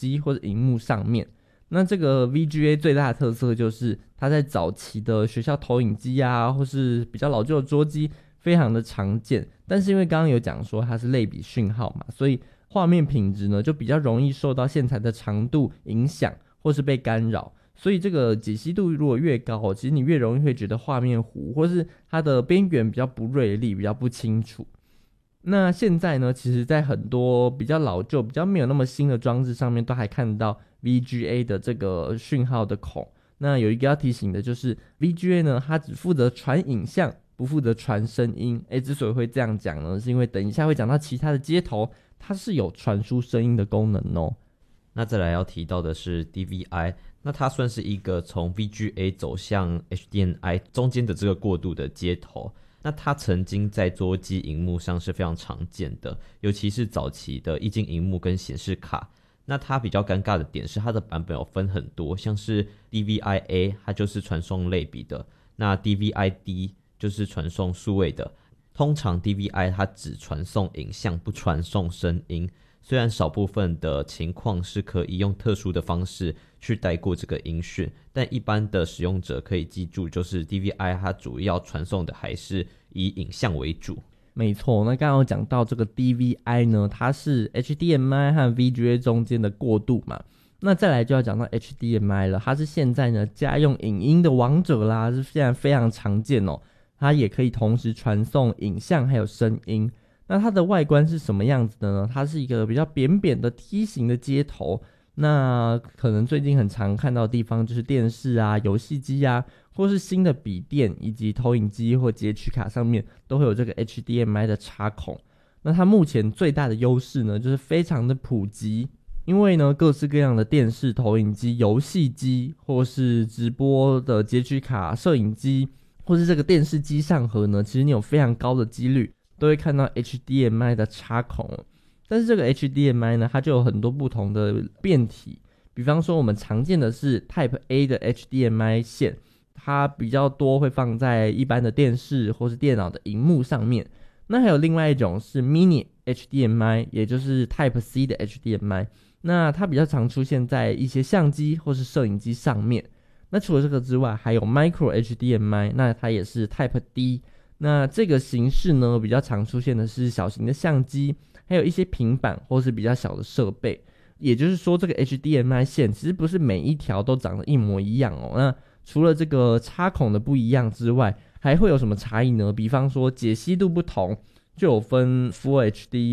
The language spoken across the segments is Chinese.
机或者萤幕上面。那这个 VGA 最大的特色就是它在早期的学校投影机啊，或是比较老旧的桌机非常的常见，但是因为刚刚有讲说它是类比讯号嘛，所以画面品质呢就比较容易受到线材的长度影响或是被干扰，所以这个解析度如果越高，其实你越容易会觉得画面糊，或是它的边缘比较不锐利，比较不清楚。那现在呢，其实在很多比较老旧比较没有那么新的装置上面都还看得到 VGA 的这个讯号的孔。那有一个要提醒的就是 VGA 呢，它只负责传影像，不负责传声音。之所以会这样讲呢，是因为等一下会讲到其他的接头它是有传输声音的功能哦。 那再来要提到的是 DVI， 那它算是一个从 VGA 走向 HDMI 中间的这个过渡的接头。那它曾经在桌机萤幕上是非常常见的，尤其是早期的液晶萤幕跟显示卡。那它比较尴尬的点是它的版本有分很多，像是 DVI-A 它就是传送类比的，那 DVI-D 就是传送数位的。通常 DVI 它只传送影像不传送声音，虽然少部分的情况是可以用特殊的方式去带过这个音讯，但一般的使用者可以记住，就是 DVI 它主要传送的还是以影像为主。 没错，那刚刚有讲到这个 DVI 呢，它是 HDMI 和 VGA 中间的过渡嘛。那再来就要讲到 HDMI 了，它是现在呢家用影音的王者啦，是现在非常常见哦。它也可以同时传送影像还有声音。那它的外观是什么样子的呢？它是一个比较扁扁的梯形的接头。那可能最近很常看到的地方就是电视啊、游戏机啊，或是新的笔电以及投影机或截取卡上面都会有这个 HDMI 的插孔。那它目前最大的优势呢，就是非常的普及，因为呢各式各样的电视、投影机、游戏机或是直播的截取卡、摄影机或是这个电视机上盒呢，其实你有非常高的几率都会看到 HDMI 的插孔。但是这个 HDMI 呢，它就有很多不同的变体，比方说我们常见的是 Type A 的 HDMI 线，它比较多会放在一般的电视或是电脑的萤幕上面。那还有另外一种是 Mini HDMI， 也就是 Type C 的 HDMI， 那它比较常出现在一些相机或是摄影机上面。那除了这个之外，还有 Micro HDMI， 那它也是 Type D。那这个形式呢，比较常出现的是小型的相机，还有一些平板或是比较小的设备。也就是说，这个 HDMI 线其实不是每一条都长得一模一样哦。那除了这个插孔的不一样之外，还会有什么差异呢？比方说解析度不同，就有分 Full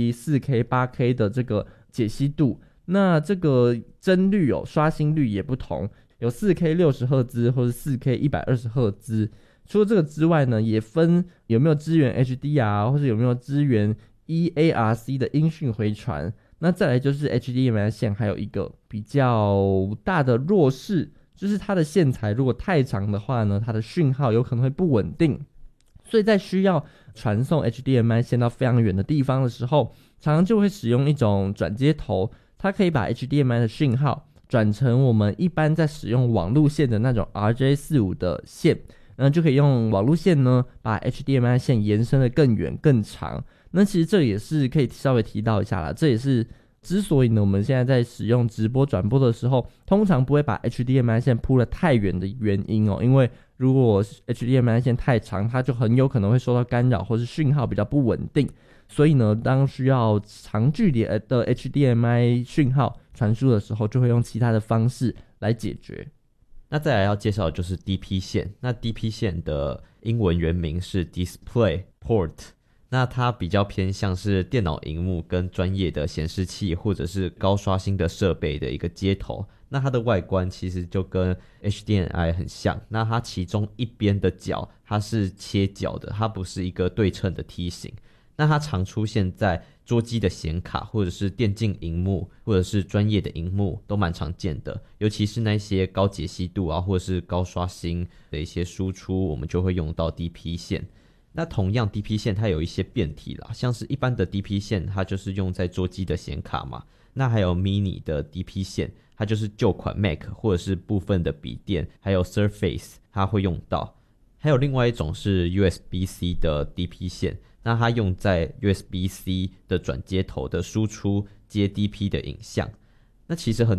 HD、4K、8K 的这个解析度。那这个帧率刷新率也不同，有 4K 60Hz 或是 4K 120Hz。除了这个之外呢，也分有没有支援 HDR 或是有没有支援 EARC 的音讯回传。那再来就是 HDMI 线还有一个比较大的弱势，就是它的线材如果太长的话呢，它的讯号有可能会不稳定，所以在需要传送 HDMI 线到非常远的地方的时候，常常就会使用一种转接头，它可以把 HDMI 的讯号转成我们一般在使用网路线的那种 RJ45 的线，那就可以用网路线呢把 HDMI 线延伸的更远更长。那其实这也是可以稍微提到一下啦，这也是之所以呢我们现在在使用直播转播的时候，通常不会把 HDMI 线铺得太远的原因哦。因为如果 HDMI 线太长，它就很有可能会受到干扰，或是讯号比较不稳定。所以呢，当需要长距离的 HDMI 讯号传输的时候，就会用其他的方式来解决。 那再来要介绍的就是 DP 线。那 DP 线的英文原名是 Display Port， 那它比较偏向是电脑萤幕跟专业的显示器或者是高刷新的设备的一个接头。那它的外观其实就跟 HDMI 很像，那它其中一边的角它是切角的，它不是一个对称的梯形。那它常出现在桌机的显卡或者是电竞萤幕或者是专业的萤幕都蛮常见的，尤其是那些高解析度啊或者是高刷新的一些输出，我们就会用到 DP 线。那同样 DP 线它有一些变体啦，像是一般的 DP 线它就是用在桌机的显卡嘛，那还有 mini 的 DP 线，它就是旧款 Mac 或者是部分的笔电还有 Surface 它会用到。还有另外一种是 USB-C 的 DP 线，那它用在 USB-C 的转接头的输出接 DP 的影像。那其实很